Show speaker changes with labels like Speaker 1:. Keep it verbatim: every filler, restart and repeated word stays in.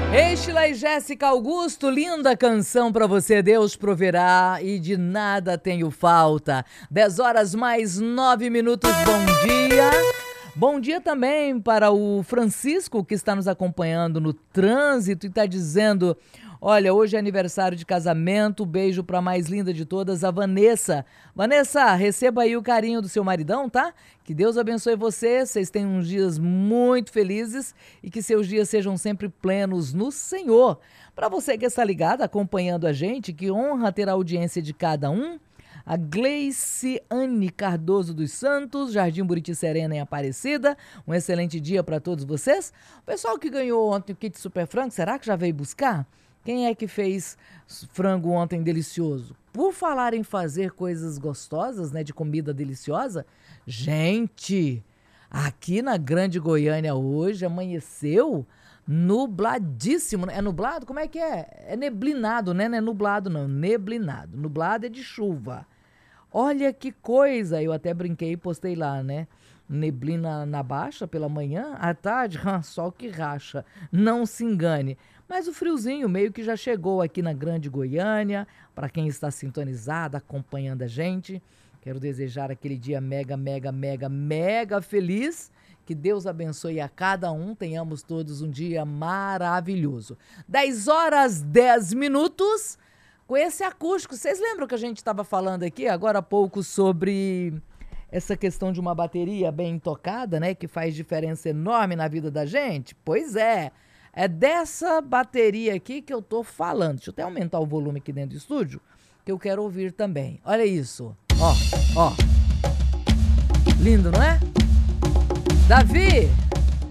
Speaker 1: Estila e Jéssica Augusto, linda canção pra você, Deus proverá e de nada tenho falta. dez horas mais nove minutos, bom dia. Bom dia também para o Francisco, que está nos acompanhando no trânsito e está dizendo: olha, hoje é aniversário de casamento, beijo para a mais linda de todas, a Vanessa. Vanessa, receba aí o carinho do seu maridão, tá? Que Deus abençoe você, vocês tenham uns dias muito felizes e que seus dias sejam sempre plenos no Senhor. Para você que está ligado, acompanhando a gente, que honra ter a audiência de cada um, a Gleiciane Cardoso dos Santos, Jardim Buriti Serena em Aparecida. Um excelente dia para todos vocês. O pessoal que ganhou ontem o kit Super Frango, será que já veio buscar? Quem é que fez frango ontem delicioso? Por falar em fazer coisas gostosas, né, de comida deliciosa, gente, aqui na Grande Goiânia hoje amanheceu nubladíssimo. É nublado? Como é que é? É neblinado, né? Não é nublado não, neblinado. Nublado é de chuva. Olha que coisa, eu até brinquei e postei lá, né? Neblina na baixa pela manhã, à tarde, sol que racha, não se engane. Mas o friozinho meio que já chegou aqui na Grande Goiânia, para quem está sintonizado, acompanhando a gente. Quero desejar aquele dia mega, mega, mega, mega feliz. Que Deus abençoe a cada um, tenhamos todos um dia maravilhoso. dez horas, dez minutos. Com esse acústico, vocês lembram que a gente estava falando aqui agora há pouco sobre essa questão de uma bateria bem tocada, né? Que faz diferença enorme na vida da gente? Pois é, é dessa bateria aqui que eu tô falando. Deixa eu até aumentar o volume aqui dentro do estúdio, que eu quero ouvir também. Olha isso, ó, ó. Lindo, não é? Davi!